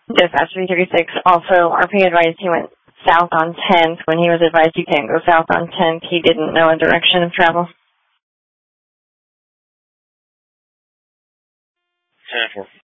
Dispatch 336, also, RP advised he went south on 10th. When he was advised you can't go south on 10th, he didn't know a direction of travel. 10-4.